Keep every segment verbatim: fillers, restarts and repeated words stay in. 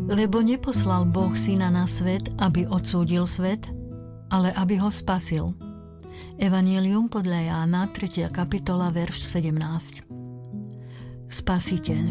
Lebo neposlal Boh syna na svet, aby odsúdil svet, ale aby ho spasil. Evanjelium podľa Jána, tretia kapitola, verš sedemnásť. Spasiteľ.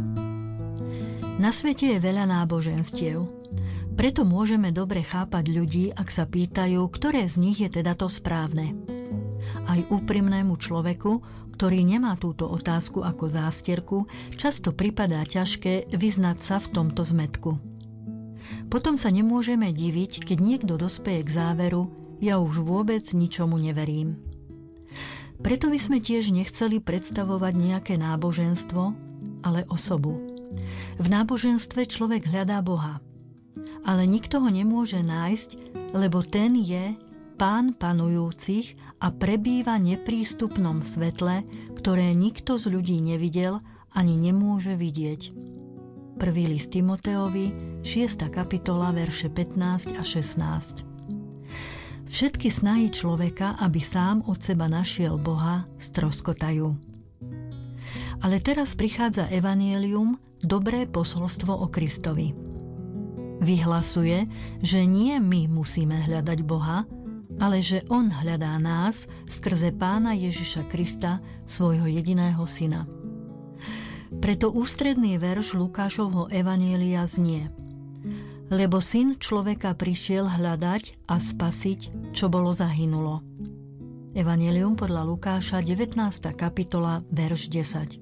Na svete je veľa náboženstiev. Preto môžeme dobre chápať ľudí, ak sa pýtajú, ktoré z nich je teda to správne. Aj úprimnému človeku, ktorý nemá túto otázku ako zástierku, často pripadá ťažké vyznať sa v tomto zmätku. Potom sa nemôžeme diviť, keď niekto dospeje k záveru, ja už vôbec ničomu neverím. Preto by sme tiež nechceli predstavovať nejaké náboženstvo, ale osobu. V náboženstve človek hľadá Boha, ale nikto ho nemôže nájsť, lebo ten je Pán panujúcich a prebýva v neprístupnom svetle, ktoré nikto z ľudí nevidel ani nemôže vidieť. Prvý list Timoteovi, šiesta kapitola, verše pätnásť a šestnásť. Všetky snahy človeka, aby sám od seba našiel Boha, stroskotajú. Ale teraz prichádza evanjelium, dobré posolstvo o Kristovi. Vyhlasuje, že nie my musíme hľadať Boha, ale že On hľadá nás skrze Pána Ježiša Krista, svojho jediného syna. Preto ústredný verš Lukášovho evanjelia znie: Lebo syn človeka prišiel hľadať a spasiť, čo bolo zahynulo. Evanjelium podľa Lukáša, devätnásta kapitola, verš desať.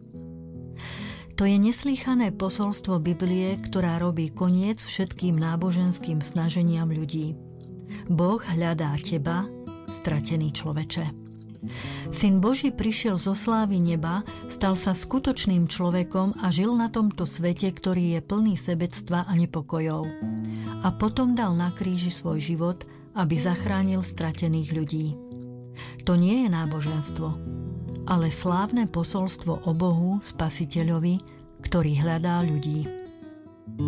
To je neslýchané posolstvo Biblie, ktorá robí koniec všetkým náboženským snaženiam ľudí. Boh hľadá teba, stratený človeče. Syn Boží prišiel zo slávy neba, stal sa skutočným človekom a žil na tomto svete, ktorý je plný sebectva a nepokojov. A potom dal na kríži svoj život, aby zachránil stratených ľudí. To nie je náboženstvo, ale slávne posolstvo o Bohu, Spasiteľovi, ktorý hľadá ľudí.